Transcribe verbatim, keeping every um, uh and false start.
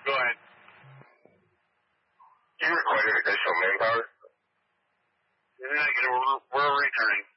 Go ahead. You required additional manpower? Negative. We're, we're returning.